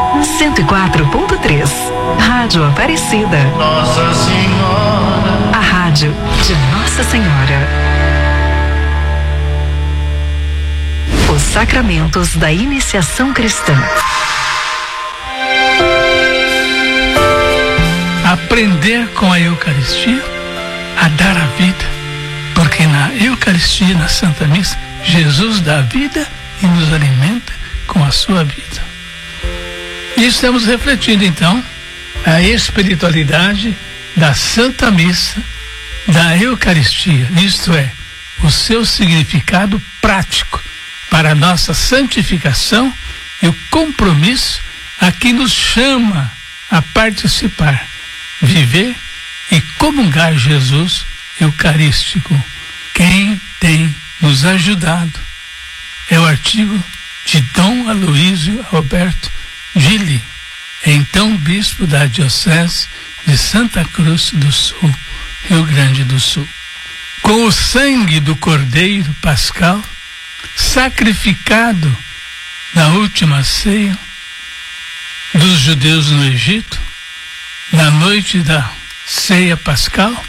104.3. Rádio Aparecida. Nossa Senhora. A rádio de Nossa Senhora. Os sacramentos da iniciação cristã. Aprender com a Eucaristia a dar a vida, porque na Eucaristia, na Santa Missa, Jesus dá a vida e nos alimenta com a sua vida. E estamos refletindo então a espiritualidade da Santa Missa, da Eucaristia, isto é, o seu significado prático para a nossa santificação e o compromisso a que nos chama a participar, viver e comungar Jesus eucarístico. Quem tem nos ajudado é o artigo de Dom Aloísio Alberto Gili, então bispo da Diocese de Santa Cruz do Sul, Rio Grande do Sul. Com o sangue do Cordeiro Pascal, sacrificado na última ceia dos judeus no Egito, na noite da ceia pascal,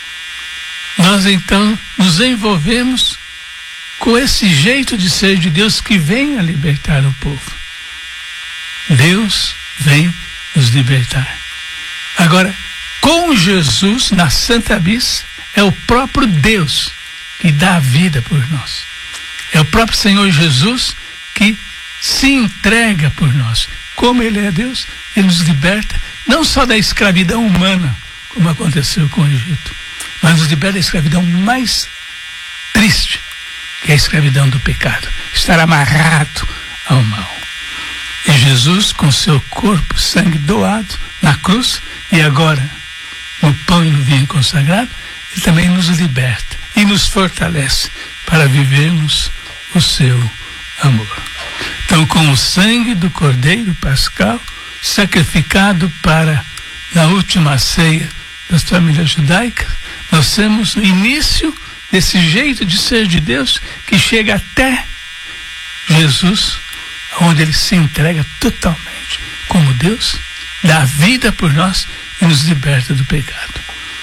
nós então nos envolvemos com esse jeito de ser de Deus que vem a libertar o povo. Deus vem nos libertar. Agora, com Jesus na Santa Missa, é o próprio Deus que dá a vida por nós. É o próprio Senhor Jesus que se entrega por nós. Como Ele é Deus, Ele nos liberta não só da escravidão humana, como aconteceu com o Egito, mas nos liberta da escravidão mais triste, que é a escravidão do pecado, estar amarrado ao mal. E Jesus, com seu corpo, sangue doado na cruz, e agora no pão e no vinho consagrado, Ele também nos liberta e nos fortalece para vivermos o seu amor. Então, com o sangue do Cordeiro Pascal, sacrificado para, na última ceia das famílias judaicas, nós temos o início desse jeito de ser de Deus que chega até Jesus, onde Ele se entrega totalmente como Deus, dá vida por nós e nos liberta do pecado.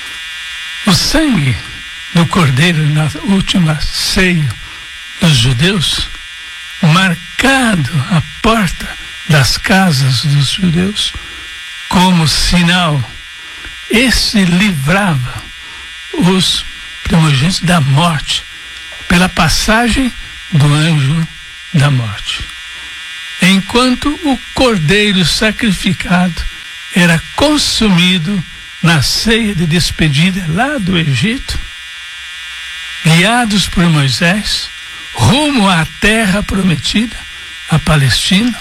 O sangue do Cordeiro na última ceia dos judeus, marcado à porta das casas dos judeus como sinal, esse livrava os primogênitos da morte pela passagem do anjo da morte. Enquanto o cordeiro sacrificado era consumido na ceia de despedida lá do Egito, guiados por Moisés, rumo à terra prometida, a Palestina.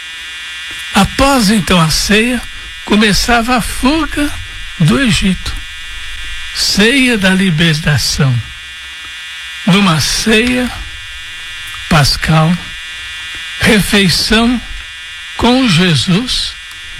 Após então a ceia, começava a fuga do Egito. Ceia da libertação. Numa ceia pascal, refeição com Jesus,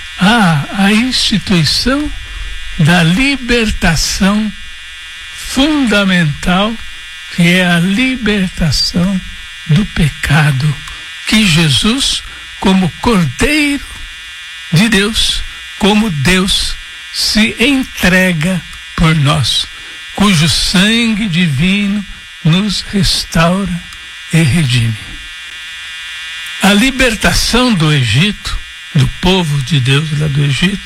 a instituição da libertação fundamental, que é a libertação do pecado, que Jesus, como Cordeiro de Deus, como Deus, se entrega por nós, cujo sangue divino nos restaura e redime. A libertação do Egito, do povo de Deus lá do Egito,